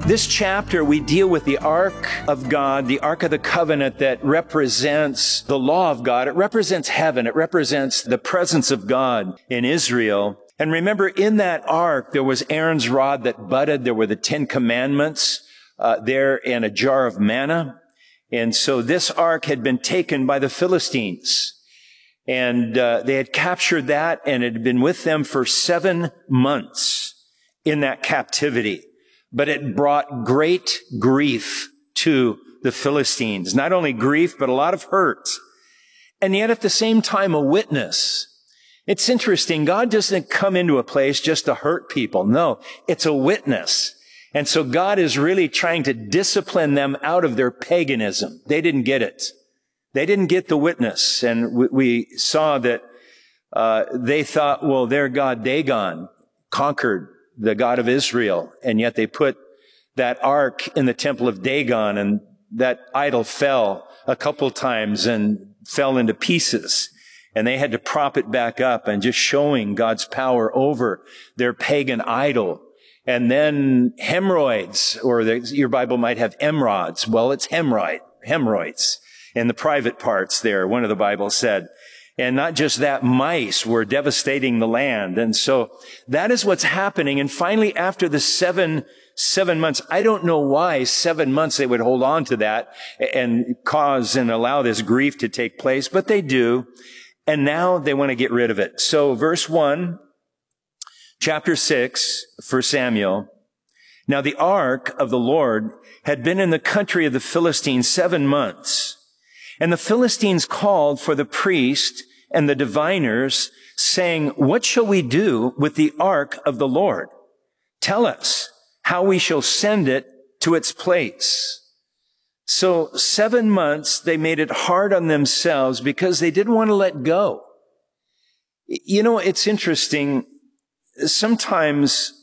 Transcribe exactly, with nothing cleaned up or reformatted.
This chapter, we deal with the Ark of God, the Ark of the Covenant that represents the law of God. It represents heaven. It represents the presence of God in Israel. And remember, in that Ark, there was Aaron's rod that budded. There were the Ten Commandments uh, there and a jar of manna. And so this Ark had been taken by the Philistines. And uh, they had captured that, and it had been with them for seven months in that captivity. But it brought great grief to the Philistines. Not only grief, but a lot of hurt. And yet at the same time, a witness. It's interesting. God doesn't come into a place just to hurt people. No, it's a witness. And so God is really trying to discipline them out of their paganism. They didn't get it. They didn't get the witness. And we, we saw that uh, they thought, well, their God Dagon conquered the God of Israel, and yet they put that ark in the temple of Dagon, and that idol fell a couple times and fell into pieces, and they had to prop it back up, and just showing God's power over their pagan idol. And then hemorrhoids, or the, your Bible might have emerods. Well, it's hemorrhoid, hemorrhoids in the private parts there, one of the Bibles said. And not just that, mice were devastating the land. And so that is what's happening. And finally, after the seven, seven months, I don't know why seven months they would hold on to that and cause and allow this grief to take place, but they do. And now they want to get rid of it. So verse one, chapter six, First Samuel. Now the ark of the Lord had been in the country of the Philistines seven months. And the Philistines called for the priest and the diviners, saying, what shall we do with the ark of the Lord? Tell us how we shall send it to its place. So seven months, they made it hard on themselves because they didn't want to let go. You know, it's interesting. Sometimes